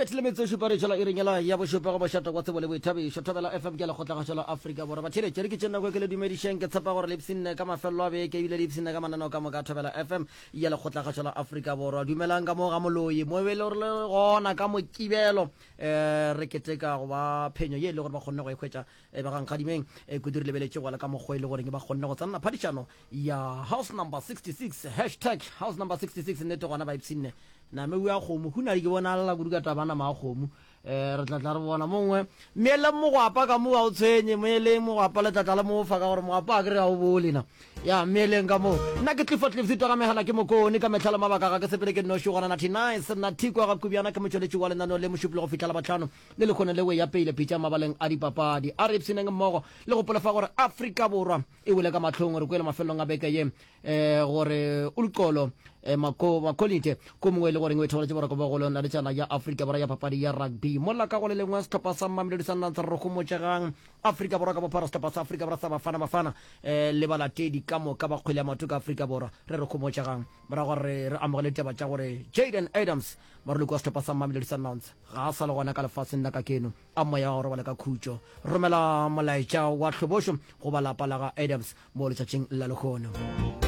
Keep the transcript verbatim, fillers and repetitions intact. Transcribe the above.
Metle metso shupare chola iringela ya bo shupa go shata go tsebole bo ithabi shotobela F M ke la khotla ga chola Africa bora ba tshele tshele ke tsena go ke le dumedisheng ke tsapa gore lipsine ka mafello a be ke ile lipsine ka manano ka mo ka thobela F M ya la khotla ga chola Africa bora dumelang ka mo ga moloyi mo be le gore gona ka mo kibelo eh re keteka go ba phenyo ye le gore ba khonne go ikhwetsa e ba gang khadimeng e go dire lebeletse go la ka mo go ile gore ke ba khonne go tsana phadishano ya house number sixty-six hashtag house number sixty-six ne to gona ba ipsine na me wa go mo huna ke bona la go duka tabana ma go eh re tla tla re bona mongwe mele mo go apa ka mo wa o tsenye mele mo go apa le tla mo fa ka gore mo apa ka re a o bolena ya mele nga mo nna ke tlifo tlifo ka megala ke mo ko ni ka methala mabaka ga ke sepele ke no shugana na nice na tiko ga kubiana ka motšhole tšwa le nano le moshuplo go fitla la batlhano le le khone le we ya pele pitša mabaleng a dipapadi a re psineng mmogo le go pola fa gore Africa borwa e wele ka matlhong re kwele mafelong a beke ye eh gore ulkolo e mako makolite ko mongwe le gore ngwe thola tšebora go ba go lona le tsana ya Africa borwa ya papadi ya rugby mola ka go le lengwa stoppa sa mamelo di sanna re go motšegang Africa borwa ka bopara stoppa sa Africa borwa sa bafana bafana eh le bala tedi ka mo ka ba kgwele matuka Africa borwa re re go motšegang bra gore re amogele taba tša gore Jaden Adams ba re le go stoppa sa mamelo di sanna ga sa le gona ka lefatsheng la ka keno a moya gore ba le ka khutšo romela molaetša wa tlhobosho go ba lapa la ga Adams mo letšatšing la lekgono.